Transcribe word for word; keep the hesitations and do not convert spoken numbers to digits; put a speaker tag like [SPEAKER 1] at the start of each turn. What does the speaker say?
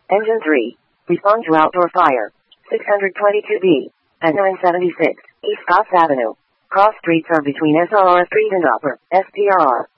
[SPEAKER 1] Engine three. Respond to outdoor fire. six twenty-two B. And nine seventy-six. East Scotts Avenue. Cross streets are between S R R Street and Upper S P R R.